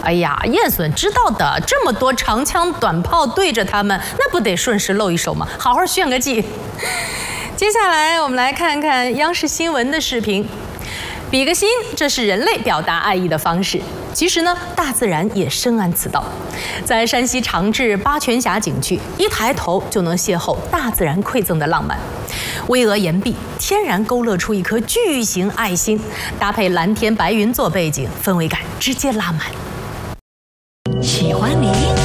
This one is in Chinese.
哎呀，燕隼知道的，这么多长枪短炮对着他们，那不得顺势露一手吗？好好炫个技。接下来我们来看看央视新闻的视频。比个心，这是人类表达爱意的方式。其实呢，大自然也深谙此道。在山西长治八泉峡景区，一抬头就能邂逅大自然馈赠的浪漫。巍峨岩壁天然勾勒出一颗巨型爱心，搭配蓝天白云做背景，氛围感直接拉满。